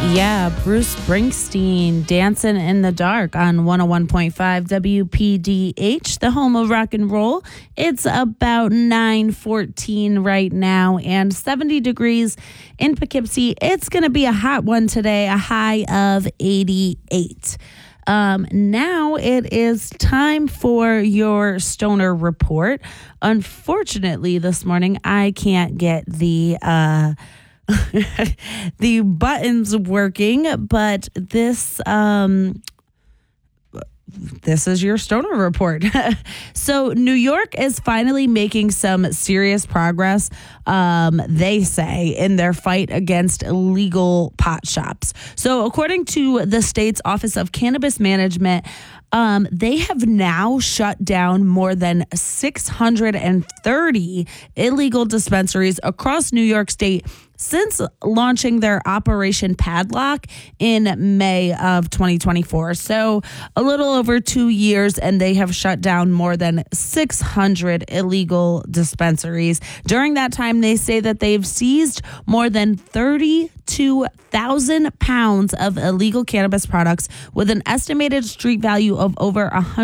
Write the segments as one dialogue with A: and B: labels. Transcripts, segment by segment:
A: Yeah, Bruce Springsteen, Dancing in the Dark on 101.5 WPDH, the home of rock and roll. It's about 9:14 right now and 70 degrees in Poughkeepsie. It's going to be a hot one today, a high of 88. Now it is time for your Stoner Report. Unfortunately, this morning I can't get the the buttons working, but this is your Stoner Report. So New York is finally making some serious progress, they say, in their fight against illegal pot shops. So according to the state's Office of Cannabis Management, they have now shut down more than 630 illegal dispensaries across New York State since launching their Operation Padlock in May of 2024. So a little over 2 years, and they have shut down more than 600 illegal dispensaries. During that time, they say that they've seized more than 32,000 pounds of illegal cannabis products with an estimated street value of over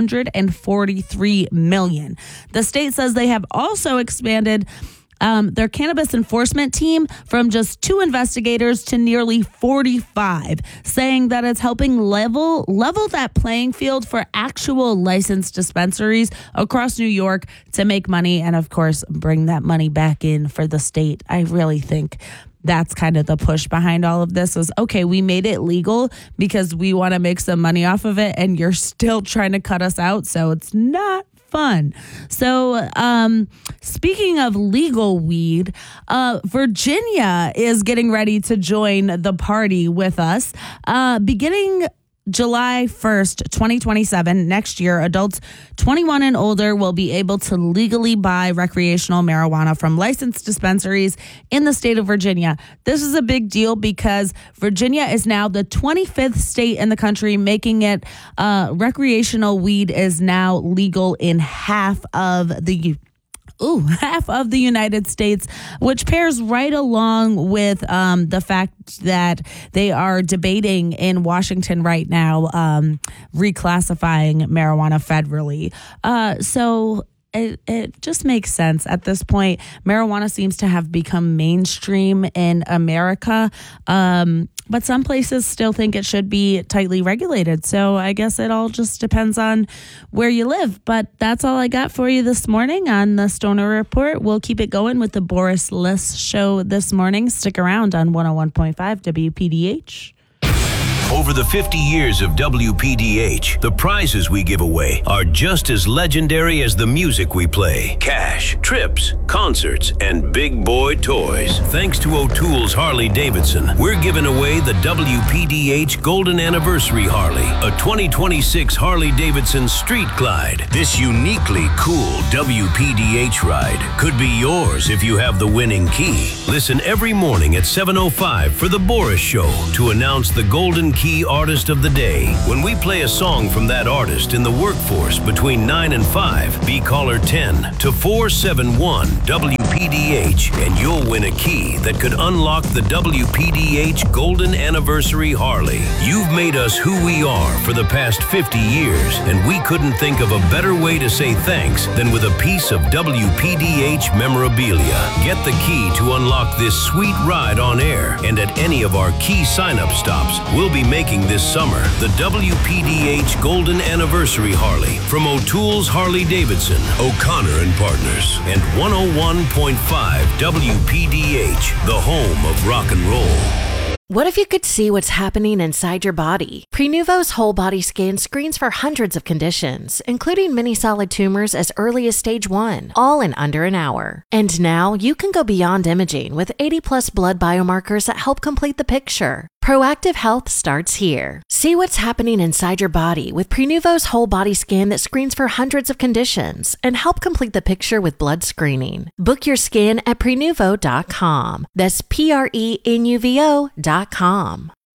A: $143 million. The state says they have also expanded their cannabis enforcement team from just 2 investigators to nearly 45, saying that it's helping level that playing field for actual licensed dispensaries across New York to make money and, of course, bring that money back in for the state. I really think that's kind of the push behind all of this is, okay, we made it legal because we want to make some money off of it, and you're still trying to cut us out, so it's not fun. So speaking of legal weed, Virginia is getting ready to join the party with us. Beginning July 1st, 2027, next year, adults 21 and older will be able to legally buy recreational marijuana from licensed dispensaries in the state of Virginia. This is a big deal because Virginia is now the 25th state in the country, making it recreational weed is now legal in half of the United States, which pairs right along with the fact that they are debating in Washington right now reclassifying marijuana federally. So it just makes sense at this point. Marijuana seems to have become mainstream in America, but some places still think it should be tightly regulated. So I guess it all just depends on where you live. But that's all I got for you this morning on the Stoner Report. We'll keep it going with the Boris Liss Show this morning. Stick around on 101.5 WPDH.
B: Over the 50 years of WPDH, the prizes we give away are just as legendary as the music we play. Cash, trips, concerts, and big boy toys. Thanks to O'Toole's Harley-Davidson, we're giving away the WPDH Golden Anniversary Harley, a 2026 Harley-Davidson Street Glide. This uniquely cool WPDH ride could be yours if you have the winning key. Listen every morning at 7:05 for the Boris Show to announce the Golden Key Artist of the Day. When we play a song from that artist in the workforce between 9 and 5, be caller 10 to 471 WPDH and you'll win a key that could unlock the WPDH Golden Anniversary Harley. You've made us who we are for the past 50 years, and we couldn't think of a better way to say thanks than with a piece of WPDH memorabilia. Get the key to unlock this sweet ride on air and at any of our key sign-up stops. We'll be making this summer the WPDH Golden Anniversary Harley from O'Toole's Harley-Davidson, O'Connor and Partners, and 101.5 WPDH, the home of rock and roll.
C: What if you could see what's happening inside your body? Prenuvo's whole body scan screens for hundreds of conditions, including many solid tumors as early as stage 1, all in under an hour. And now you can go beyond imaging with 80+ blood biomarkers that help complete the picture. Proactive health starts here. See what's happening inside your body with Prenuvo's whole body scan that screens for hundreds of conditions and help complete the picture with blood screening. Book your scan at Prenuvo.com. That's Prenuvo.com.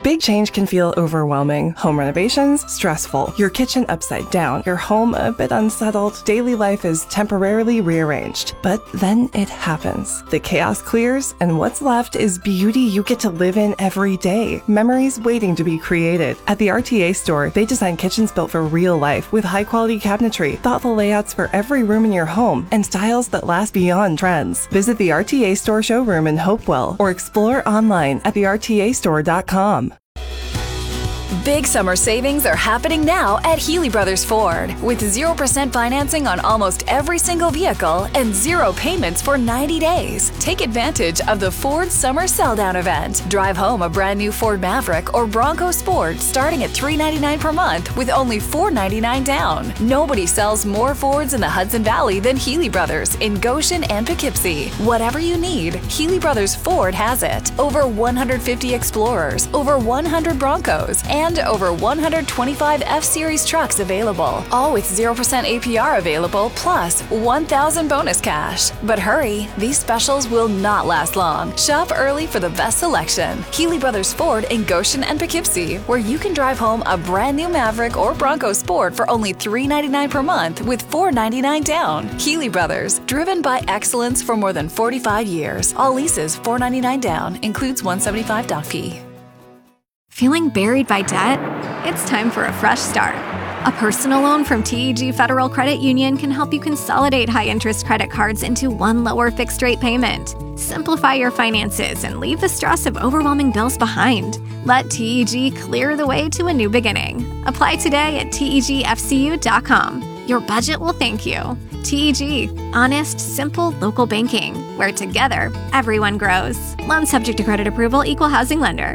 D: Big change can feel overwhelming. Home renovations, stressful. Your kitchen upside down. Your home a bit unsettled. Daily life is temporarily rearranged. But then it happens. The chaos clears, and what's left is beauty you get to live in every day. Memories waiting to be created. At the RTA store, they design kitchens built for real life with high-quality cabinetry, thoughtful layouts for every room in your home, and styles that last beyond trends. Visit the RTA store showroom in Hopewell or explore online at thertastore.com.
E: Big summer savings are happening now at Healy Brothers Ford with 0% financing on almost every single vehicle and 0 payments for 90 days. Take advantage of the Ford Summer Sell-Down event. Drive home a brand new Ford Maverick or Bronco Sport starting at $399 per month with only $499 down. Nobody sells more Fords in the Hudson Valley than Healy Brothers in Goshen and Poughkeepsie. Whatever you need, Healy Brothers Ford has it. Over 150 Explorers, over 100 Broncos, and over 125 F-Series trucks available, all with 0% APR available, plus 1,000 bonus cash. But hurry, these specials will not last long. Shop early for the best selection. Healy Brothers Ford in Goshen and Poughkeepsie, where you can drive home a brand new Maverick or Bronco Sport for only $399 per month with $499 down. Healy Brothers, driven by excellence for more than 45 years. All leases $499 down, includes $175 doc fee.
F: Feeling buried by debt? It's time for a fresh start. A personal loan from TEG Federal Credit Union can help you consolidate high-interest credit cards into one lower fixed-rate payment. Simplify your finances and leave the stress of overwhelming bills behind. Let TEG clear the way to a new beginning. Apply today at tegfcu.com. Your budget will thank you. TEG, honest, simple, local banking, where together, everyone grows. Loan subject to credit approval, equal housing lender.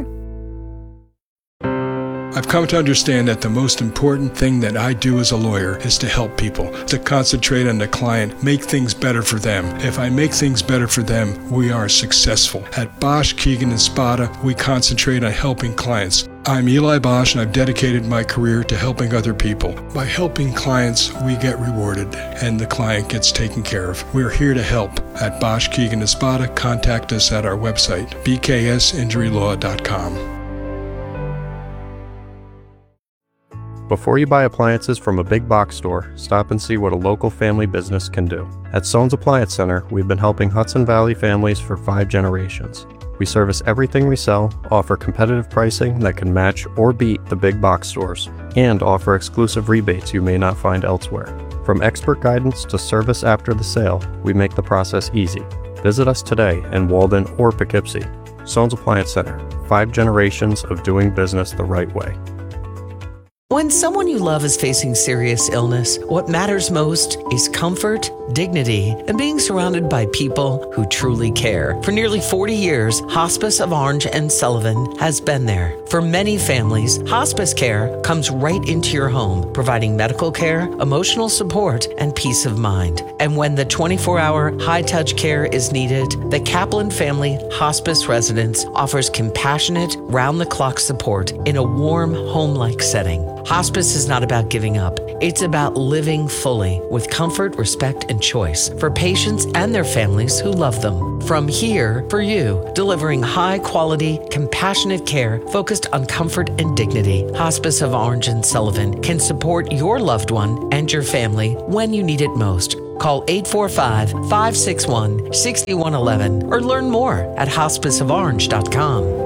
G: I've come to understand that the most important thing that I do as a lawyer is to help people, to concentrate on the client, make things better for them. If I make things better for them, we are successful. At Bosch, Keegan & Spada, we concentrate on helping clients. I'm Eli Bosch, and I've dedicated my career to helping other people. By helping clients, we get rewarded, and the client gets taken care of. We're here to help. At Bosch, Keegan & Spada, contact us at our website, bksinjurylaw.com.
H: Before you buy appliances from a big box store, stop and see what a local family business can do. At Sohn's Appliance Center, we've been helping Hudson Valley families for 5 generations. We service everything we sell, offer competitive pricing that can match or beat the big box stores, and offer exclusive rebates you may not find elsewhere. From expert guidance to service after the sale, we make the process easy. Visit us today in Walden or Poughkeepsie. Sohn's Appliance Center, 5 generations of doing business the right way.
I: When someone you love is facing serious illness, what matters most is comfort, dignity, and being surrounded by people who truly care. For nearly 40 years, Hospice of Orange and Sullivan has been there. For many families, hospice care comes right into your home, providing medical care, emotional support, and peace of mind. And when the 24-hour high-touch care is needed, the Kaplan Family Hospice Residence offers compassionate, round-the-clock support in a warm, home-like setting. Hospice is not about giving up. It's about living fully with comfort, respect, and choice for patients and their families who love them. From here for you, delivering high-quality, compassionate care focused on comfort and dignity. Hospice of Orange and Sullivan can support your loved one and your family when you need it most. Call 845-561-6111 or learn more at hospiceoforange.com.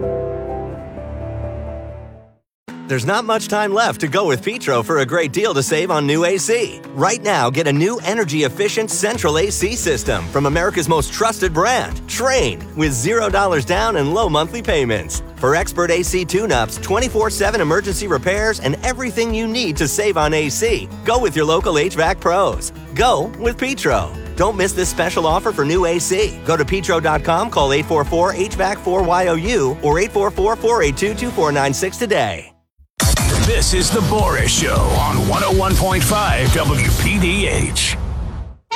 J: There's not much time left to go with Petro for a great deal to save on new AC. Right now, get a new energy-efficient central AC system from America's most trusted brand, Trane, with $0 down and low monthly payments. For expert AC tune-ups, 24/7 emergency repairs, and everything you need to save on AC, go with your local HVAC pros. Go with Petro. Don't miss this special offer for new AC. Go to petro.com, call 844-HVAC-4YOU or 844-482-2496 today.
B: This is The Boris Show on 101.5 WPDH.